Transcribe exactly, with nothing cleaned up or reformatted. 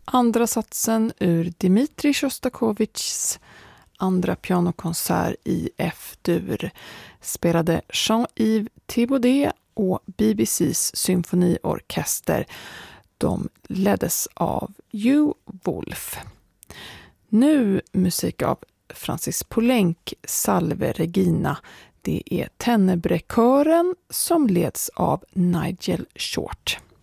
andra satsen ur Dmitrij Sjostakovitjs andra pianokonsert i F-dur spelade Jean-Yves Thibaudet och B B C:s symfoniorkester. De leddes av Hugh Wolf. Nu musik av Francis Poulenc, Salve Regina. Det är Tenebre-kören som leds av Nigel Short.